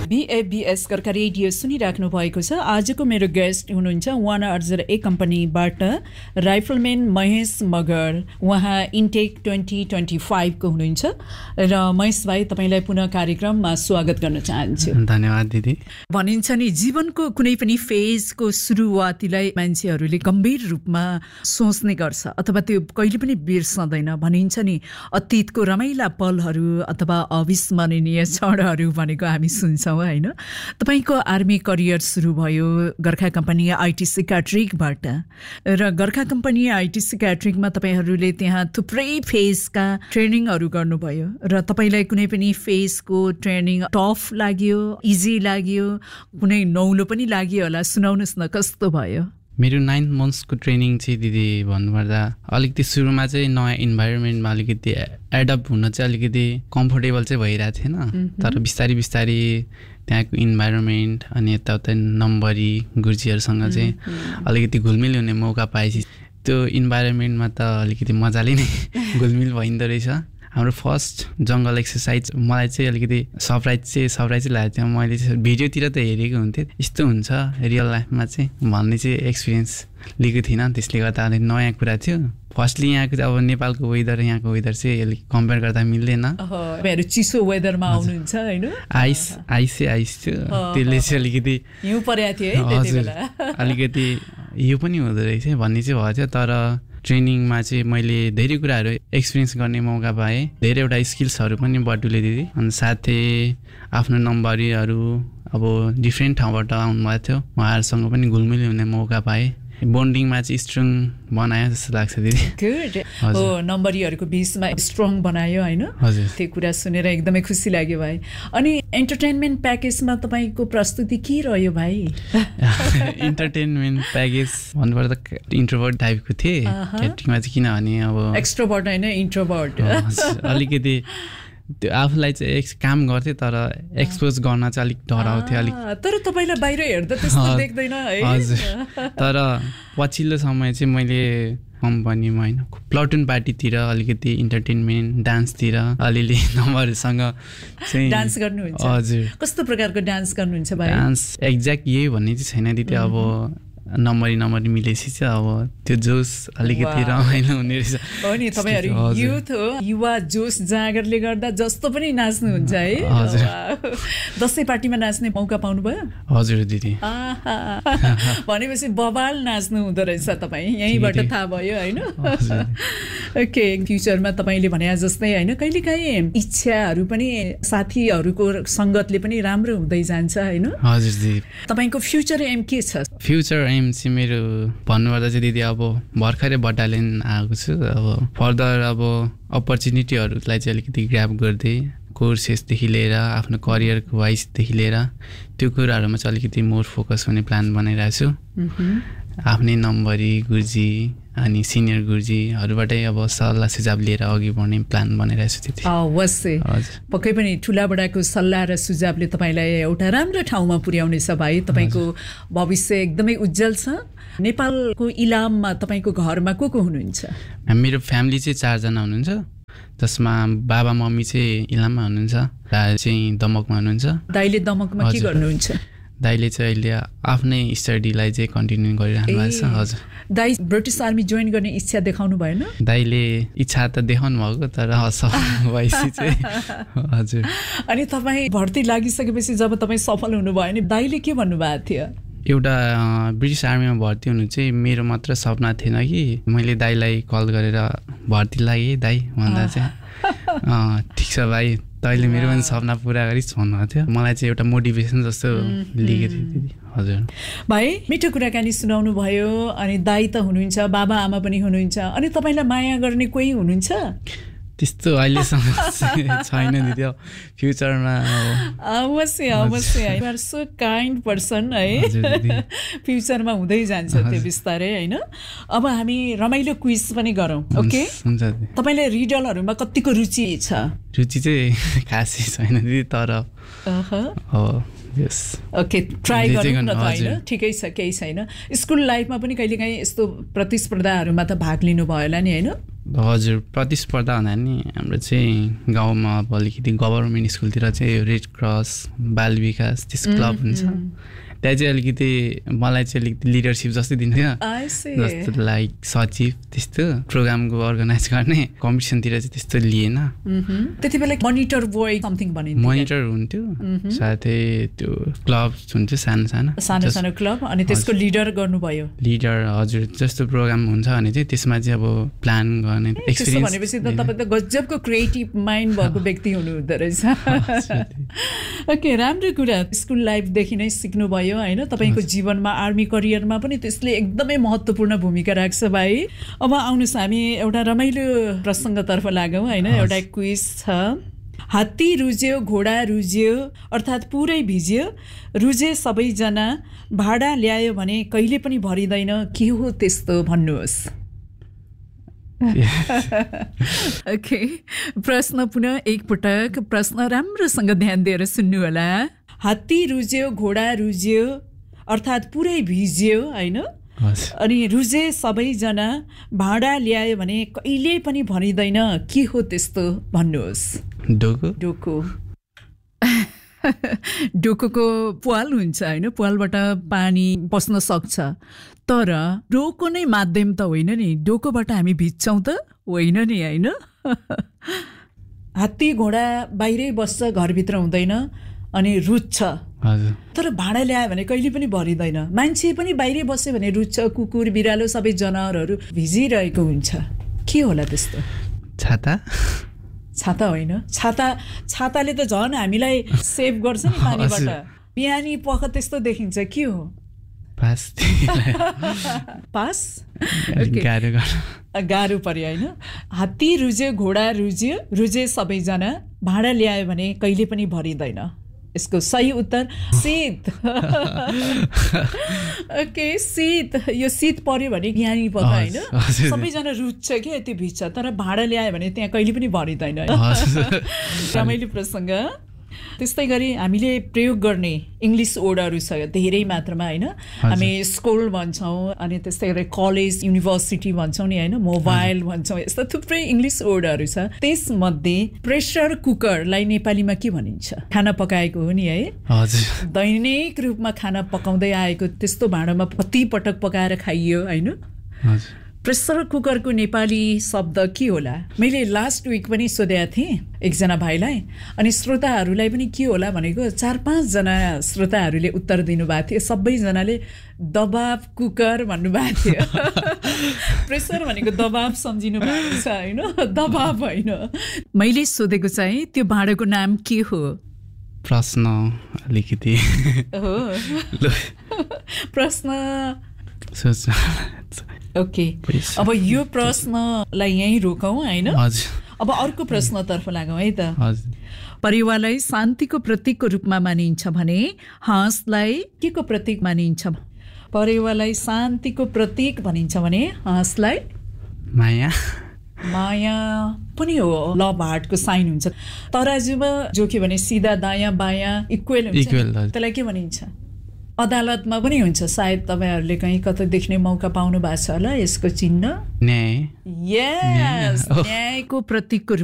BFBS कर्का radio सुनिराख्नु भएको छ। आजको मेरो गेस्ट हुनुहुन्छ वाना अर्जर ए कम्पनीबाट राइफलम्यान महेश मगर। उहाँ इन्टेक 2025 को हुनुहुन्छ र महेश भाइ तपाईलाई पुनः कार्यक्रममा स्वागत गर्न चाहन्छु। धन्यवाद दिदी। भनिन्छ नि जीवनको कुनै पनि फेजको सुरुवातीलाई मान्छेहरूले गम्भीर रूपमा सोच्ने गर्छ अथवा त्यो कहिले पनि बिर्सदैन। भनिन्छ नि अतीतको रमाइला पलहरू अथवा अविस्मरणीय क्षणहरू भनेको हामी सुन्छौँ हैन। तपाईको आर्मी करियर सुरु भयो गोर्खा कम्पनी आईटी साइकियाट्रिकबाट र गोर्खा कम्पनी आईटी साइकियाट्रिकमा तपाईहरूले त्यहाँ थुप्रै फेजका ट्रेनिङहरू गर्नुभयो र तपाईलाई कुनै पनि फेजको ट्रेनिङ टफ लाग्यो, इजी लाग्यो, कुनै नौलो पनि लाग्यो होला? सुनाउनुस् न कस्तो भयो? मेरो 9 मन्थ्सको ट्रेनिङ चाहिँ दिदी भन्नुपर्दा अलिकति सुरुमा चाहिँ नयाँ इन्भाइरोमेन्टमा अलिकति एडप्ट हुन चाहिँ अलिकति कम्फोर्टेबल चाहिँ भइरहेको थिएन। तर बिस्तारै बिस्तारै त्यहाँको इन्भाइरोमेन्ट अनि यताउता नम्बरी गुर्जीहरूसँग चाहिँ अलिकति घुलमिल हुने मौका पाएपछि त्यो इन्भाइरोमेन्टमा त अलिकति मजाले नै घुलमिल भइँदो रहेछ। हाम्रो फर्स्ट जङ्गल एक्सर्साइज मलाई चाहिँ अलिकति सरप्राइज चाहिँ लागेको थियो। मैले चाहिँ भिडियोतिर त हेरेको हुन्थेँ यस्तो हुन्छ रियल लाइफमा चाहिँ भन्ने चाहिँ एक्सपिरियन्स लिएको थिइनँ। त्यसले गर्दा अलिक नयाँ कुरा थियो। फर्स्टली यहाँको अब नेपालको वेदर यहाँको वेदर चाहिँ अलिक कम्पेयर गर्दा मिल्दैन। तपाईँहरू चिसो वेदरमा आउनुहुन्छ हैन? आइस थियो त्यसले चाहिँ अलिकति हिउँ परेको थियो है त्यतिबेला। अलिकति यो पनि हुँदो रहेछ भन्ने चाहिँ भएको थियो। तर ट्रेनिङमा चाहिँ मैले धेरै कुराहरू एक्सपिरियन्स गर्ने मौका पाएँ। धेरैवटा स्किल्सहरू पनि बटुले दिदी। अनि साथै आफ्नो नम्बरीहरू अब डिफ्रेन्ट ठाउँबाट आउनुभएको थियो, उहाँहरूसँग पनि घुलमिल हुने मौका पाएँ। बोन्डिङमा चाहिँ स्ट्रङ बनायो जस्तो लाग्छ दिदी। गुड हो, नम्बरीहरूको बिचमा स्ट्रङ बनायो हैन? हजुर, त्यो कुरा सुनेर एकदमै खुसी लाग्यो भाइ। अनि एन्टरटेनमेन्ट प्याकेजमा तपाईको प्रस्तुति के रह्यो भाइ? इन्टरटेनमेन्ट प्याकेज भन्नुपर्दा इन्ट्रोभर्ट टाइपको थिएँ क्याटरिङमा चाहिँ। किनभने अब एक्सट्रोभर्ट हैन, इन्ट्रोभर्ट। अलिकति त्यो आफूलाई चाहिँ काम गर्थेँ तर एक्सपोज गर्न चाहिँ अलिक डराउँथेँ अलिक। तर तपाईँलाई बाहिर हेर्दा त्यस्तो देख्दैन है? हजुर, तर पछिल्लो समय चाहिँ मैले कम्पनीमा होइन प्लाटुन पार्टीतिर अलिकति इन्टरटेनमेन्ट डान्सतिर अलिअलि नम्बरहरूसँग चाहिँ डान्स गर्नुहुन्छ? हजुर। कस्तो प्रकारको डान्स गर्नुहुन्छ भाइ? डान्स एक्ज्याक्ट यही भन्ने चाहिँ छैन दिदी। अब नम्बरी मिलेपछि चाहिँ अब त्यो जोस अलिकति रमाइलो हुने रहेछ। हो नि, तपाईँहरू युथ हो, युवा जोस जागरले गर्दा जस्तो पनि नाच्नुहुन्छ है। दसैँ पार्टीमा नाच्ने मौका पाउनुभयो? हजुर दिदी। भनेपछि बबाल नाच्नु हुँदो रहेछ तपाईँ, यहीँबाट थाहा भयो होइन? ओके, फ्युचरमा तपाईँले भने जस्तै होइन कहिलेकाहीँ इच्छाहरू पनि साथीहरूको सङ्गतले पनि राम्रो हुँदै जान्छ होइन? हजुर दिदी। तपाईँको फ्युचर एम के छ? फ्युचर एम चाहिँ मेरो भन्नुपर्दा चाहिँ दिदी अब भर्खरै बटालियन आएको छु। अब फर्दर अब अपर्च्युनिटीहरूलाई चाहिँ अलिकति ग्र्याब गर्दै कोर्सेसदेखि लिएर आफ्नो करियरको वाइजदेखि लिएर त्यो कुराहरूमा चाहिँ अलिकति मोर फोकस हुने प्लान बनाइरहेको छु। आफ्नै नम्बरी गुर्जी अनि सिनियर गुर्जीहरूबाटै अब सल्लाह सुझाव लिएर अघि बढ्ने प्लान बनाइरहेको छु। त्यति अवश्य पक्कै पनि ठुला बडाको सल्लाह र सुझावले तपाईँलाई एउटा राम्रो ठाउँमा पुर्याउनेछ भाइ। तपाईँको भविष्य एकदमै उज्जवल छ। नेपालको इलाममा तपाईँको घरमा को हुनुहुन्छ? मेरो फ्यामिली चाहिँ 4 जना हुनुहुन्छ, जसमा बाबा मम्मी चाहिँ इलाममा हुनुहुन्छ, दाइ चाहिँ दमकमा हुनुहुन्छ। दाइले दमकमा के गर्नुहुन्छ? दाइले चाहिँ अहिले आफ्नै स्टडीलाई चाहिँ कन्टिन्यू गरिरहनु भएको छ। हजुर। दाइ ब्रिटिस आर्मी जोइन गर्ने इच्छा देखाउनु भएन? दाइले इच्छा त देखाउनु भएको तर असफल भएपछि चाहिँ। हजुर। अनि तपाईँ भर्ती लागिसकेपछि जब तपाईँ सफल हुनुभयो नि दाइले के भन्नुभएको थियो? एउटा ब्रिटिस आर्मीमा भर्ती हुनु चाहिँ मेरो मात्र सपना थिएन कि मैले दाइलाई कल गरेर भर्ती लागेँ दाइ भन्दा चाहिँ ठिक छ भाइ तैँले मेरो पनि सपना पुरा गरिस् भन्नुभएको थियो। मलाई चाहिँ एउटा मोटिभेसन जस्तो लिएको थियो दिदी। हजुर भाइ, मिठो कुराकानी सुनाउनु भयो। अनि दाइ त हुनुहुन्छ, बाबा आमा पनि हुनुहुन्छ, अनि तपाईँलाई माया गर्ने कोही हुनुहुन्छ? त्यस्तो अहिलेसम्म छैन दिदी। फ्युचरमा अवश्य you are so kind person है। फ्युचरमा हुँदै जान्छ त्यो बिस्तारै होइन। अब हामी रमाइलो क्विज पनि गरौँ। ओके, तपाईँलाई रिडलहरूमा कतिको रुचि छ? रुचि चाहिँ खासै छैन दिदी, तर ओके ट्राई गरौँ न त होइन? ठिकै छ, केही छैन। स्कुल लाइफमा पनि कहिलेकाहीँ यस्तो प्रतिस्पर्धाहरूमा त भाग लिनुभयो होला नि होइन? हजुर प्रतिस्पर्धा हुँदा नि हाम्रो चाहिँ गाउँमा अब अलिकति गभर्मेन्ट स्कुलतिर चाहिँ रेड क्रस बाल विकास त्यस्तो क्लब हुन्छ त्यहाँ चाहिँ अलिकति मलाई चाहिँ अलिकति लिडरसिप जस्तै दिन्थ्यो जस्तो लाइक सचिव त्यस्तो प्रोग्रामको अर्गनाइज गर्ने कम्पिटिसनतिर चाहिँ त्यस्तो लिएन त्यति बेला मोनिटर बोय समथिङ भनिन्थ्यो मोनिटर हुन्थ्यो साथै त्यो क्लब हुन्थ्यो सानो क्लब अनि त्यसको लिडर गर्नुभयो लिडर हजुर जस्तो प्रोग्राम हुन्छ भने चाहिँ त्यसमा चाहिँ अब प्लान गर्ने एक्सपिरियन्स भनेपछि त तपाईँ त गजबको क्रिएटिभ माइन्ड भएको व्यक्ति हुनुहुँदो रहेछ ओके राम्रो कुरा स्कुल लाइफदेखि नै सिक्नुभयो होइन तपाईँको जीवनमा आर्मी करियरमा पनि त्यसले एकदमै महत्त्वपूर्ण भूमिका राख्छ भाइ अब आउनुहोस् हामी एउटा रमाइलो प्रसङ्गतर्फ लागौँ होइन एउटा क्विज छ हात्ती रुज्यो घोडा रुज्यो अर्थात् पुरै भिज्यो रुजे सबैजना भाडा ल्यायो भने कहिले पनि भरिँदैन के हो त्यस्तो भन्नुहोस् ओके प्रश्न पुनः एकपटक प्रश्न राम्रोसँग ध्यान दिएर सुन्नु होला हात्ती रुज्यो घोडा रुज्यो अर्थात् पुरै भिज्यो होइन अनि रुजे सबैजना भाडा ल्यायो भने कहिले पनि भरिँदैन के हो त्यस्तो भन्नुहोस् डोको डोकोको प्वाल हुन्छ होइन प्वालबाट पानी पस्न सक्छ तर डोको नै माध्यम त होइन नि डोकोबाट हामी भिज्छौँ त होइन नि होइन हात्ती घोडा बाहिरै बस्छ घरभित्र हुँदैन अनि रुच्छ तर भाडा ल्यायो भने कहिले पनि भरिँदैन मान्छे पनि बाहिरै बस्यो भने रुच्छ कुकुर बिरालो सबै जनावरहरू भिजिरहेको हुन्छ के होला त्यस्तो छाता होइन छाताले त झन् हामीलाई सेभ गर्छ नि पानीबाट बिहानी पख त्यस्तो देखिन्छ के हो पास गाह्रो पर्यो होइन हात्ती रुज्यो घोडा रुज्यो रुजे सबैजना भाडा ल्यायो भने कहिले पनि भरिँदैन यसको सही उत्तर शीत ओके शीत यो शीत पर्यो भने बिहानी पख होइन सबैजना रुच्छ क्या त्यो भिज्छ तर भाडा ल्यायो भने त्यहाँ कहिले पनि भरिँदैन रमाइलो प्रसङ्ग त्यस्तै गरी हामीले प्रयोग गर्ने इङ्ग्लिस वर्डहरू छ धेरै मात्रामा होइन हामी स्कुल भन्छौँ अनि त्यस्तै गरी कलेज युनिभर्सिटी भन्छौँ नि होइन मोबाइल भन्छौँ यस्ता थुप्रै इङ्ग्लिस वर्डहरू छ त्यसमध्ये प्रेसर कुकरलाई नेपालीमा के भनिन्छ खाना पकाएको हो नि है दैनिक रूपमा खाना पकाउँदै आएको त्यस्तो भाँडामा कति पटक पकाएर खाइयो होइन प्रेसर कुकरको नेपाली शब्द के होला मैले लास्ट विक पनि सोधेको थिएँ एकजना भाइलाई अनि श्रोताहरूलाई पनि के होला भनेको 4-5 जना श्रोताहरूले उत्तर दिनुभएको थियो सबैजनाले दबाब कुकर भन्नुभएको थियो प्रेसर भनेको दबाब सम्झिनु भएको छ होइन दबाब होइन मैले सोधेको चाहिँ त्यो भाँडाको नाम के हो प्रश्न अलिकति हो प्रश्न ओके अब यो प्रश्नलाई यहीँ रोकौँ होइन अब अर्को प्रश्नतर्फ लागौँ है त परिवारलाई शान्तिको प्रतीकको रूपमा मानिन्छ भने हाँसलाई के को प्रतीक मानिन्छ परिवारलाई शान्तिको प्रतीक भनिन्छ भने हाँसलाई माया पनि हो लभ हार्टको साइन हुन्छ तराजुमा जोक्यो भने सिधा दायाँ बायाँ इक्वेल हुन्छ त्यसलाई के भनिन्छ अदालतमा पनि हुन्छ सायद तपाईँहरूले कहीँ कतै देख्ने मौका पाउनु भएको छ होला यसको चिन्ह न्यायको प्रतीकको